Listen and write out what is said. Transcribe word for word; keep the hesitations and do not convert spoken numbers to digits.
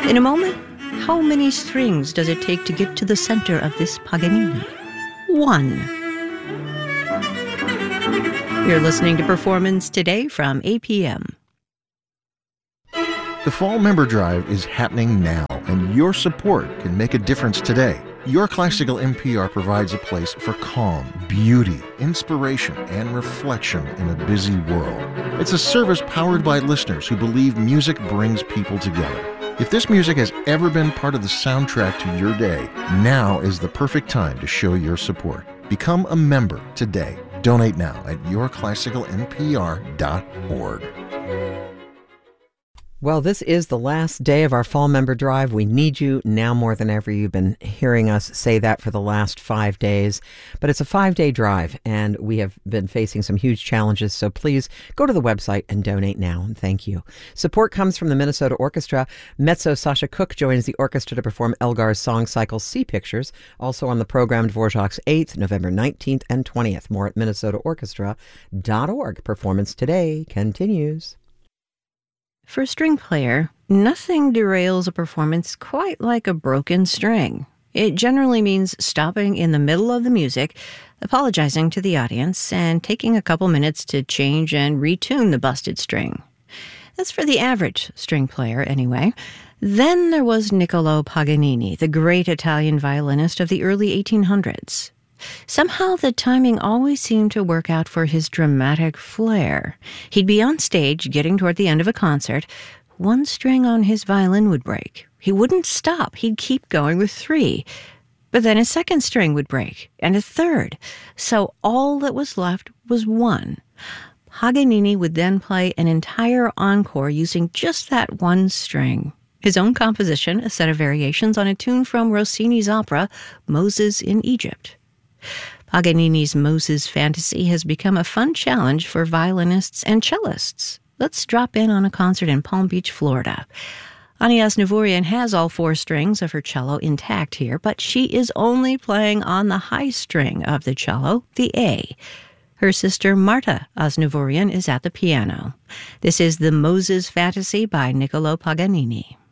In a moment, how many strings does it take to get to the center of this Paganini? One. You're listening to Performance Today from A P M. The Fall Member Drive is happening now, and your support can make a difference today. Your Classical N P R provides a place for calm, beauty, inspiration, and reflection in a busy world. It's a service powered by listeners who believe music brings people together. If this music has ever been part of the soundtrack to your day, now is the perfect time to show your support. Become a member today. Donate now at your classical n p r dot org. Well, this is the last day of our Fall Member Drive. We need you now more than ever. You've been hearing us say that for the last five days. But it's a five-day drive, and we have been facing some huge challenges. So please go to the website and donate now, and thank you. Support comes from the Minnesota Orchestra. Mezzo Sasha Cook joins the orchestra to perform Elgar's song cycle Sea Pictures. Also on the program, Dvorak's eighth, November nineteenth and twentieth. More at minnesota orchestra dot org. Performance Today continues. For a string player, nothing derails a performance quite like a broken string. It generally means stopping in the middle of the music, apologizing to the audience, and taking a couple minutes to change and retune the busted string. That's for the average string player, anyway. Then there was Niccolò Paganini, the great Italian violinist of the early eighteen hundreds. Somehow the timing always seemed to work out for his dramatic flair. He'd be on stage, getting toward the end of a concert. One string on his violin would break. He wouldn't stop. He'd keep going with three. But then a second string would break, and a third. So all that was left was one. Paganini would then play an entire encore using just that one string. His own composition, a set of variations on a tune from Rossini's opera, Moses in Egypt. Paganini's Moses fantasy has become a fun challenge for violinists and cellists. Let's drop in on a concert in Palm Beach, Florida. Ani Asnavourian has all four strings of her cello intact here, but she is only playing on the high string of the cello, the A. Her sister Marta Asnavourian is at the piano. This is the Moses Fantasy by Niccolò Paganini.